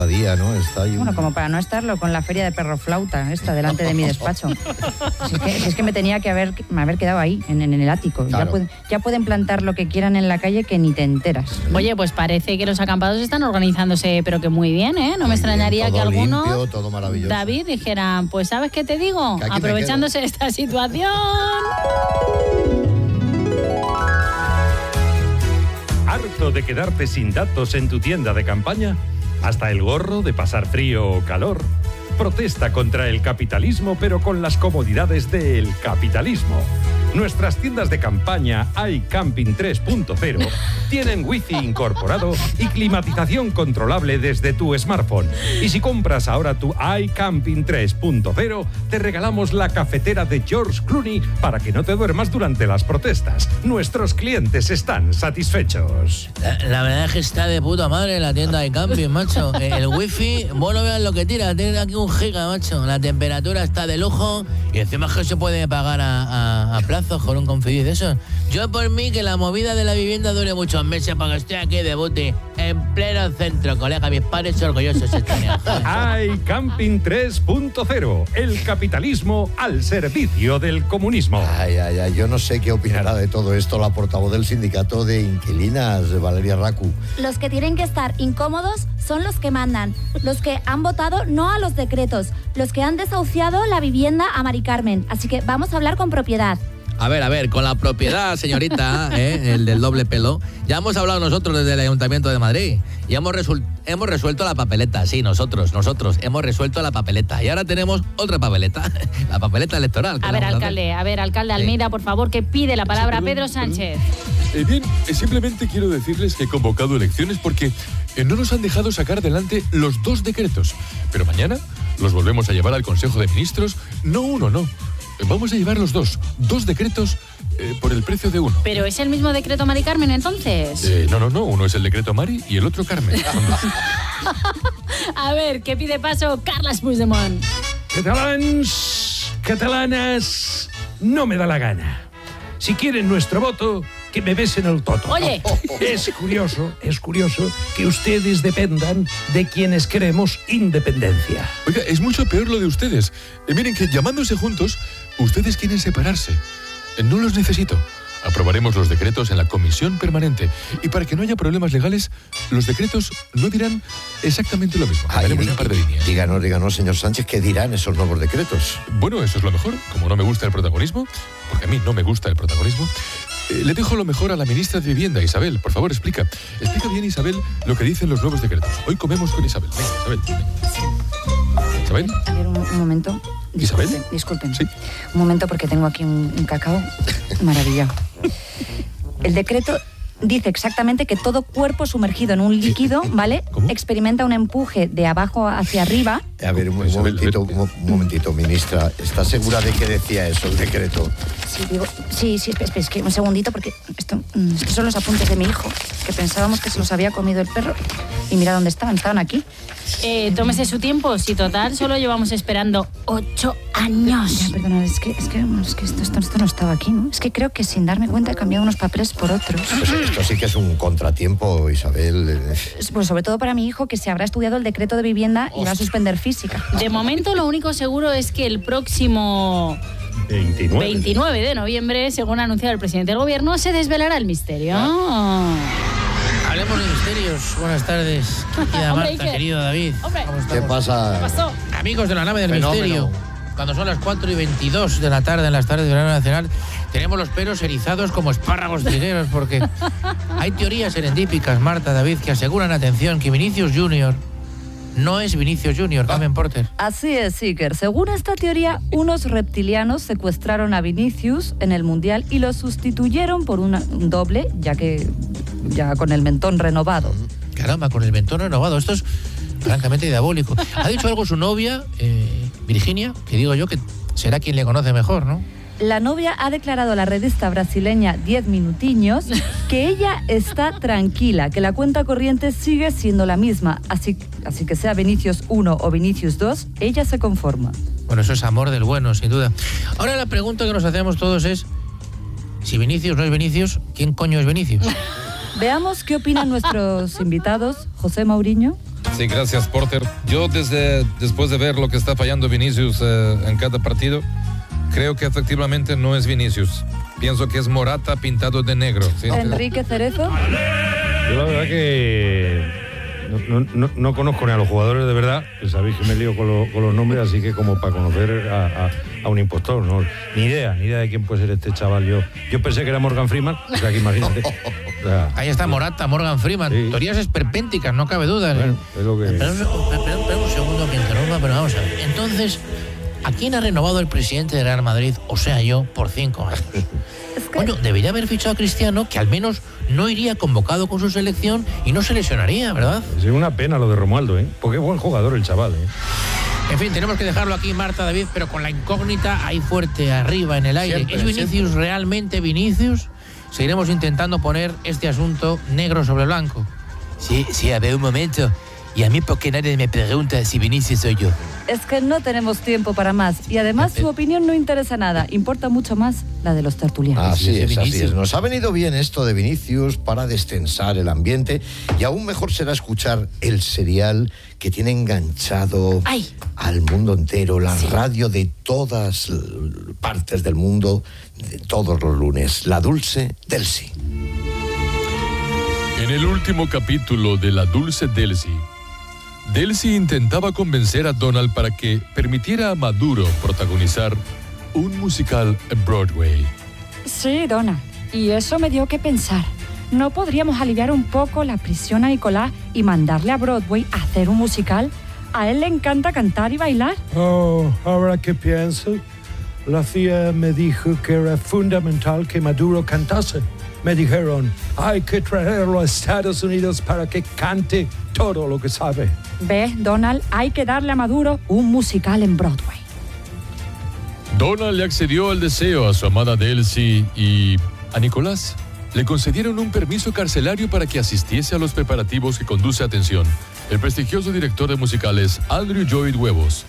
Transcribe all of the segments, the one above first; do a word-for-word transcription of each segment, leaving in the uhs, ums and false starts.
día, ¿no? Está ahí un... Bueno, como para no estarlo con la feria de perro flauta, esta, delante de mi despacho. Si es que, si es que me tenía que haber, me haber quedado ahí, en, en el ático. Claro. Ya, pueden, ya pueden plantar lo que quieran en la calle que ni te enteras. Oye, pues parece que los acampados están organizándose, pero que muy bien, ¿eh? No me Muy extrañaría bien, que todo algunos, limpio, todo maravilloso. David, dijeran, pues ¿sabes qué te digo? Que aquí me Aprovechándose de esta situación. ¿Harto de quedarte sin datos en tu tienda de campaña? ¿Hasta el gorro de pasar frío o calor? Protesta contra el capitalismo, pero con las comodidades del capitalismo. Nuestras tiendas de campaña iCamping tres punto cero tienen wifi incorporado y climatización controlable desde tu smartphone. Y si compras ahora tu iCamping tres punto cero, te regalamos la cafetera de George Clooney para que no te duermas durante las protestas. Nuestros clientes están satisfechos. La, la verdad es que está de puta madre la tienda de camping, macho. El wifi, vos no veas lo que tira, tiene aquí un giga, macho. La temperatura está de lujo y encima es que se puede pagar a, a, a plazo con un Confidis de eso. Yo por mí que la movida de la vivienda dure muchos meses para que esté aquí de bote en pleno centro, colega. Mis padres orgullosos están. iCamping tres punto cero, el capitalismo al servicio del comunismo. Ay, ay, ay, yo no sé qué opinará de todo esto la portavoz del sindicato de inquilinas, Valeria Racu. Los que tienen que estar incómodos son los que mandan, los que han votado no a los decretos, los que han desahuciado la vivienda a Mari Carmen. Así que vamos a hablar con propiedad. A ver, a ver, con la propiedad, señorita, ¿eh? El del doble pelo, ya hemos hablado nosotros desde el Ayuntamiento de Madrid y hemos, resuel- hemos resuelto la papeleta, sí, nosotros, nosotros, hemos resuelto la papeleta y ahora tenemos otra papeleta, la papeleta electoral. A ver, alcalde, a ver, alcalde Almeida, por favor, que pide la palabra Sí, perdón, Pedro Sánchez. Eh, bien, eh, simplemente quiero decirles que he convocado elecciones porque eh, no nos han dejado sacar adelante los dos decretos. Pero mañana los volvemos a llevar al Consejo de Ministros, no uno, no. Eh, Vamos a llevar los dos, dos decretos eh, por el precio de uno. ¿Pero es el mismo decreto Mari Carmen, entonces? Eh, no, no, no, uno es el decreto Mari y el otro Carmen. Son dos. A ver, ¿qué pide paso Carles Puigdemont? Catalans, catalanas, no me da la gana. Si quieren nuestro voto, que me besen el toto. Oye. Es curioso, es curioso que ustedes dependan de quienes queremos independencia. Oiga, es mucho peor lo de ustedes. Eh, miren que llamándose juntos, ustedes quieren separarse. Eh, no los necesito. Aprobaremos los decretos en la comisión permanente. Y para que no haya problemas legales, los decretos no dirán exactamente lo mismo. Ay, Daremos un par de líneas. Díganos, díganos, señor Sánchez, ¿qué dirán esos nuevos decretos? Bueno, eso es lo mejor. Como no me gusta el protagonismo, porque a mí no me gusta el protagonismo, eh, le dejo lo mejor a la ministra de Vivienda, Isabel. Por favor, explica. Explica bien, Isabel, lo que dicen los nuevos decretos. Hoy comemos con Isabel. Venga, Isabel. Venga. Isabel. A ver, un, un momento. ¿Isabel? Disculpen, disculpen. Sí. Un momento porque tengo aquí un, un cacao maravillado. El decreto dice exactamente que todo cuerpo sumergido en un líquido, ¿vale? ¿Cómo? Experimenta un empuje de abajo hacia arriba. A ver, un, un Isabel, momentito, a ver. un, un momentito, ministra. ¿Está segura de que decía eso el decreto? Sí, digo, sí, sí, espera, es que un segundito porque esto, mm, estos son los apuntes de mi hijo, que pensábamos que se los había comido el perro y mira dónde estaban, estaban aquí. Eh, tómese su tiempo, si total solo llevamos esperando ocho años. Ya, perdona, es que, es que, es que esto, esto, esto no estaba aquí, ¿no? Es que creo que sin darme cuenta he cambiado unos papeles por otros. Pues esto sí que es un contratiempo, Isabel. Pues sobre todo para mi hijo, que se habrá estudiado el decreto de vivienda y va a suspender física. De momento lo único seguro es que el próximo veintinueve. veintinueve de noviembre, según ha anunciado el presidente del gobierno, se desvelará el misterio. Hablemos de misterios. Buenas tardes, querida Hombre, Marta, Iker. querido David. Hombre. ¿Cómo ¿Qué estamos? pasa? ¿Qué pasó? Amigos de la nave del Fenómeno. misterio, cuando son las cuatro y veintidós de la tarde en las tardes de verano nacional, tenemos los pelos erizados como espárragos trigueros porque hay teorías serendípicas, Marta, David, que aseguran, atención, que Vinicius Junior no es Vinicius Junior, Carmen Porter. Así es, Iker. Según esta teoría, unos reptilianos secuestraron a Vinicius en el Mundial y lo sustituyeron por una- un doble, ya que ya con el mentón renovado. Caramba, con el mentón renovado. Esto es francamente diabólico. Ha dicho algo su novia, eh, Virginia, que digo yo que será quien le conoce mejor, ¿no? La novia ha declarado a la revista brasileña Diez Minutiños que ella está tranquila, que la cuenta corriente sigue siendo la misma, así, así que sea Vinicius uno o Vinicius dos, ella se conforma. Bueno, eso es amor del bueno, sin duda. Ahora la pregunta que nos hacemos todos es, si Vinicius no es Vinicius, ¿quién coño es Vinicius? Veamos qué opinan nuestros invitados. José Mauriño. Sí, gracias, Porter. Yo desde después de ver lo que está fallando Vinicius eh, en cada partido, creo que efectivamente no es Vinicius. Pienso que es Morata pintado de negro. ¿Sí? Enrique Cerezo. Yo la verdad que no, no, no, no conozco ni a los jugadores de verdad. Sabéis que me lío con, lo, con los nombres, así que como para conocer a, a, a un impostor, no, ni idea, ni idea de quién puede ser este chaval. Yo, yo pensé que era Morgan Freeman, o sea que imagínate. O sea, ahí está Morata, Morgan Freeman. Sí. Teorías esperpénticas, no cabe duda. Bueno, es lo que... Espera, espera, espera, espera un segundo que interrumpa, pero vamos a ver. Entonces, ¿a quién ha renovado el presidente de Real Madrid, o sea yo, por cinco años? Es que... Bueno, debería haber fichado a Cristiano, que al menos no iría convocado con su selección y no se lesionaría, ¿verdad? Es una pena lo de Romualdo, ¿eh? Porque es buen jugador el chaval, ¿eh? En fin, tenemos que dejarlo aquí, Marta, David, pero con la incógnita ahí fuerte, arriba, en el aire. Siempre, ¿Es Vinicius siempre. realmente Vinicius? Seguiremos intentando poner este asunto negro sobre blanco. Sí, sí, a ver, un momento. ¿Y a mí por qué nadie me pregunta si Vinicius soy yo? Es que no tenemos tiempo para más. Y además su opinión no interesa nada. Importa mucho más la de los tertulianos. Así es, así es. Nos ha venido bien esto de Vinicius para destensar el ambiente. Y aún mejor será escuchar el serial que tiene enganchado Ay. al mundo entero, la sí. radio de todas partes del mundo, de todos los lunes. La Dulce Delcy. En el último capítulo de La Dulce Delcy, Delcy intentaba convencer a Donald para que permitiera a Maduro protagonizar un musical en Broadway. Sí, Donald, y eso me dio que pensar. ¿No podríamos aliviar un poco la prisión a Nicolás y mandarle a Broadway a hacer un musical? ¿A él le encanta cantar y bailar? Oh, ahora que pienso, la C I A me dijo que era fundamental que Maduro cantase. Me dijeron, hay que traerlo a Estados Unidos para que cante todo lo que sabe. ¿Ves, Donald? Hay que darle a Maduro un musical en Broadway. Donald le accedió al deseo a su amada Delcy y a Nicolás le concedieron un permiso carcelario para que asistiese a los preparativos que conduce, atención, el prestigioso director de musicales Andrew Lloyd Webber.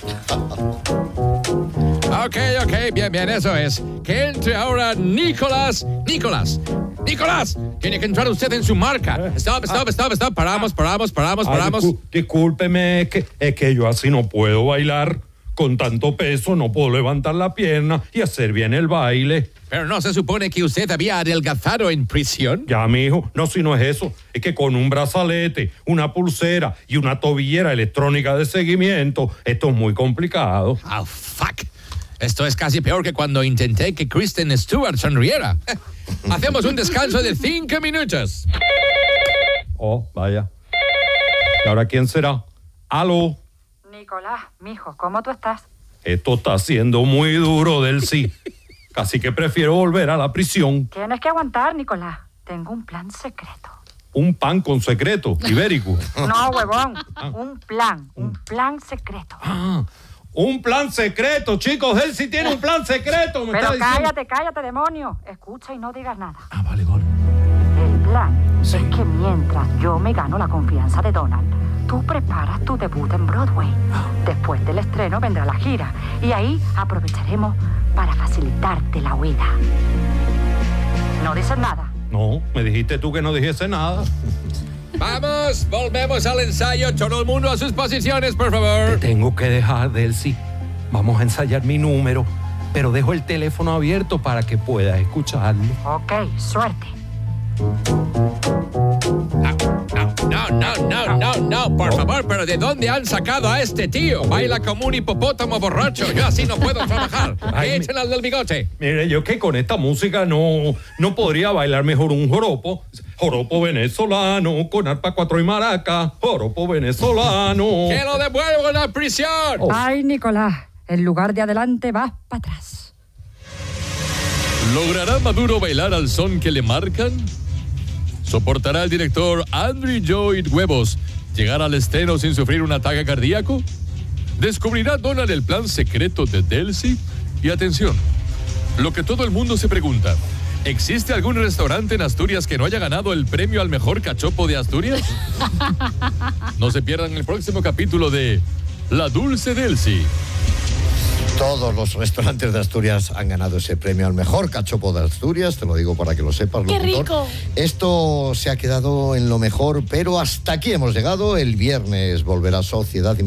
Ok, ok, bien, bien, eso es. Que entre ahora Nicolás. Nicolás. Nicolás, tiene que entrar usted en su marca. Stop, stop, stop, stop. Paramos, paramos, paramos, paramos. Ah, discú- discúlpeme, es que, es que yo así no puedo bailar. Con tanto peso no puedo levantar la pierna y hacer bien el baile. Pero no se supone que usted había adelgazado en prisión. Ya, mijo, no, si no es eso. Es que con un brazalete, una pulsera y una tobillera electrónica de seguimiento, esto es muy complicado. Oh, fuck. Esto es casi peor que cuando intenté que Kristen Stewart sonriera. Hacemos un descanso de cinco minutos. Oh, vaya. ¿Y ahora quién será? ¡Aló! Nicolás, mijo, ¿cómo tú estás? Esto está siendo muy duro, Delcy. Casi que prefiero volver a la prisión. Tienes que aguantar, Nicolás. Tengo un plan secreto. Un pan con secreto, ibérico. No, huevón. Un plan, un plan secreto. Ah, un plan secreto, chicos. Delcy tiene un plan secreto. Me Pero está diciendo... cállate, cállate, demonio. Escucha y no digas nada. Ah, vale, gol. El plan sí. es que mientras yo me gano la confianza de Donald, tú preparas tu debut en Broadway. Después del estreno vendrá la gira y ahí aprovecharemos para facilitarte la huida. ¿No dices nada? No, me dijiste tú que no dijese nada. Vamos, volvemos al ensayo. Todo el mundo a sus posiciones, por favor. Te tengo que dejar, Delcy. Vamos a ensayar mi número, pero dejo el teléfono abierto para que puedas escucharlo. Ok, suerte. No, no, no, no, no, por favor, pero ¿de dónde han sacado a este tío? Baila como un hipopótamo borracho. Yo así no puedo trabajar. Échenle al del bigote. Mire, yo que con esta música no, no podría bailar mejor un joropo. Joropo venezolano, con arpa, cuatro y maraca. Joropo venezolano. ¡Que lo devuelvo a la prisión! Oh. Ay, Nicolás, en lugar de adelante vas para atrás. ¿Logrará Maduro bailar al son que le marcan? ¿Soportará el director Andrew Lloyd Webber llegar al estreno sin sufrir un ataque cardíaco? ¿Descubrirá Donald el plan secreto de Delcy? Y atención, lo que todo el mundo se pregunta, ¿existe algún restaurante en Asturias que no haya ganado el premio al mejor cachopo de Asturias? No se pierdan el próximo capítulo de La Dulce Delcy. Todos los restaurantes de Asturias han ganado ese premio al mejor cachopo de Asturias, te lo digo para que lo sepas. ¡Qué locutor. rico! Esto se ha quedado en lo mejor, pero hasta aquí hemos llegado. El viernes volverá Sociedad